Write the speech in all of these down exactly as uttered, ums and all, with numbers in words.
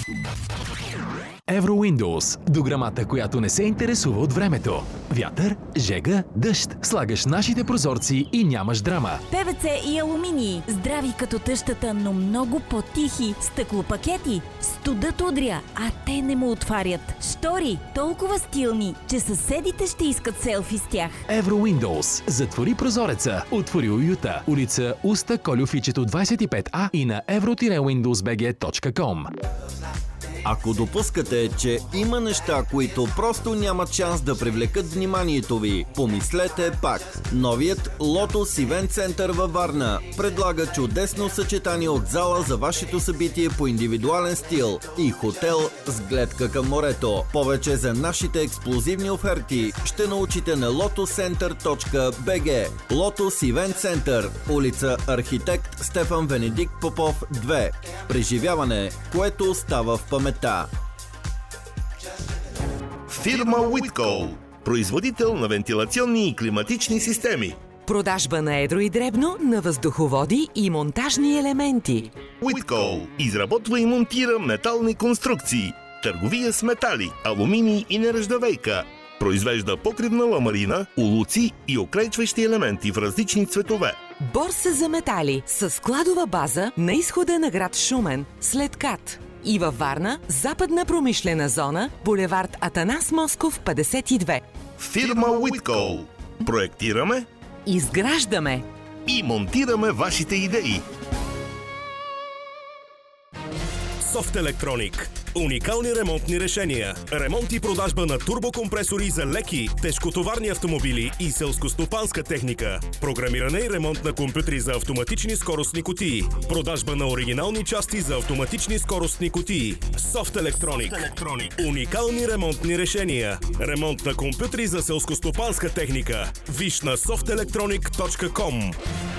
Евро Windows. Дограмата, която не се интересува от времето. Вятър, жега, дъжд. Слагаш нашите прозорци и нямаш драма. Пе Ви Це и алуминий. Здрави като тъщата, но много по-тихи. Стъклопакети. Студът удря, а те не му отварят. Штори. Толкова стилни, че съседите ще искат селфи с тях. Евро Windows. Затвори прозореца. Отвори уюта. Улица Уста, Колюфичето двадесет и пет А и на евро уиндоус би джи точка ком. Ако допускате, че има неща, които просто нямат шанс да привлекат вниманието ви, помислете пак. Новият Lotus Event Center във Варна предлага чудесно съчетание от зала за вашето събитие по индивидуален стил и хотел с гледка към морето. Повече за нашите ексклузивни оферти ще научите на лотус център точка би джи. Lotus Event Center, улица Архитект Стефан Венедикт Попов две. Преживяване, което остава в памет. Фирма Whitco, производител на вентилационни и климатични системи. Продажба на едро и дребно на въздуховоди и монтажни елементи. Whitco изработва и монтира метални конструкции, търговия с метали, алуминий и нержавейка. Произвежда покривна ламарина, улуци и оклейчващи елементи в различни цветове. Борса за метали с складова база на изхода на град Шумен, след КАТ. И във Варна, западна промишлена зона, булевард Атанас Москов петдесет и две. Фирма Whitco. Проектираме, изграждаме и монтираме вашите идеи. Софт Електроник. Уникални ремонтни решения. Ремонт и продажба на турбокомпресори за леки, тежкотоварни автомобили и селскостопанска техника. Програмиране и ремонт на компютри за автоматични скоростни кутии. Продажба на оригинални части за автоматични скоростни кутии. Софт Електроник. Уникални ремонтни решения. Ремонт на компютри за селскостопанска техника. Виж на софт електроник точка ком.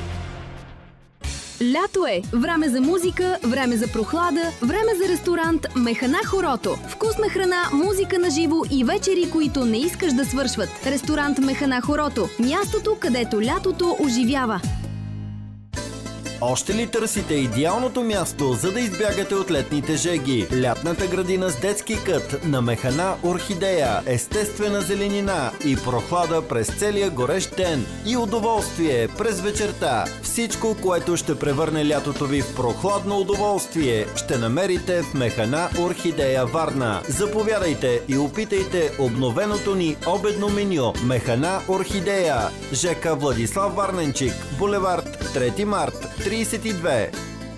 Лято е! Време за музика, време за прохлада, време за ресторант Механа Хорото. Вкусна храна, музика на живо и вечери, които не искаш да свършват. Ресторант Механа Хорото. Мястото, където лятото оживява. Още ли търсите идеалното място, за да избягате от летните жеги? Лятната градина с детски кът на Механа Орхидея, естествена зеленина и прохлада през целия горещ ден и удоволствие през вечерта. Всичко, което ще превърне лятото ви в прохладно удоволствие, ще намерите в Механа Орхидея Варна. Заповядайте и опитайте обновеното ни обедно меню. Механа Орхидея, ЖК Владислав Варненчик, булевард трети март тридесет и две.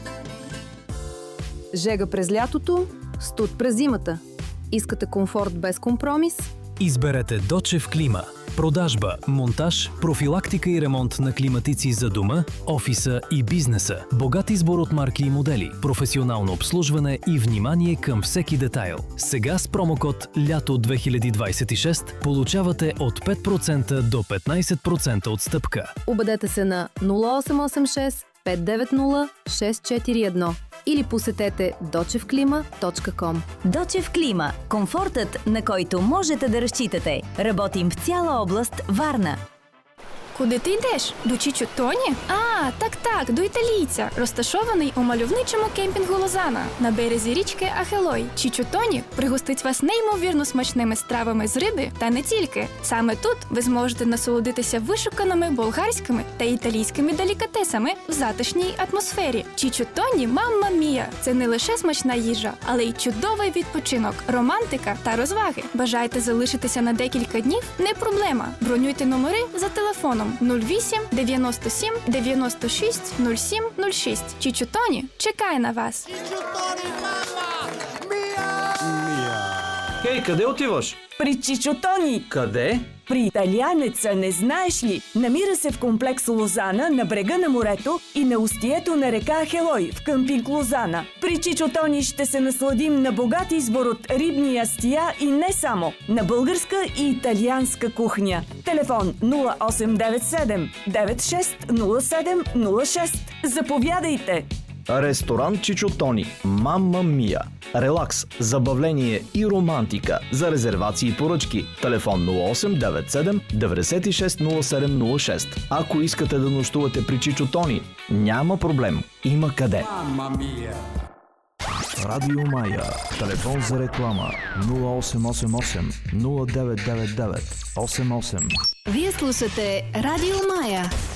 Жега през лятото, студ през зимата. Искате комфорт без компромис? Изберете Дочев Клима. Продажба, монтаж, профилактика и ремонт на климатици за дома, офиса и бизнеса. Богат избор от марки и модели, професионално обслужване и внимание към всеки детайл. Сега с промокод Лято две хиляди двадесет и шест получавате от пет процента до петнадесет процента отстъпка. Обадете се на нула осем осем шест пет девет нула шест четири едно или посетете дочев клима точка ком. Дочев Клима. Комфортът, на който можете да разчитате. Работим в цяла област Варна. Куди ти йдеш? До Чічо Тоні? А, так-так, до італійця, розташований у мальовничому кемпінгу Лозана на березі річки Ахелой. Чічо Тоні пригостить вас неймовірно смачними стравами з риби та не тільки. Саме тут ви зможете насолодитися вишуканими болгарськими та італійськими делікатесами в затишній атмосфері. Чічо Тоні, мамма мія! Це не лише смачна їжа, але й чудовий відпочинок, романтика та розваги. Бажаєте залишитися на декілька днів? Не проблема. Бронюйте номери за телефоном нуль вісім дев'яносто сім дев'яносто шість нуль сім нуль шість. Чічо Тоні чекає на вас. Хей, къде отиваш? При Чичо Тони. Къде? При италианеца, не знаеш ли? Намира се в комплекс Лозана на брега на морето и на устието на река Ахелой в къмпинг Лозана. При Чичо Тони ще се насладим на богат избор от рибни ястия и не само, на българска и италианска кухня. Телефон нула осем девет седем девет шест нула седем нула шест. Заповядайте! Ресторант Чичо Тони. Мамма мия. Релакс, забавление и романтика. За резервации и поръчки. Телефон нула осем девет седем девет шест нула седем нула шест. Ако искате да нощувате при Чичо Тони, няма проблем. Има къде. Мамма мия. Радио Мая. Телефон за реклама нула осем осем осем нула девет девет девет осем осем. Вие слушате Радио Мая.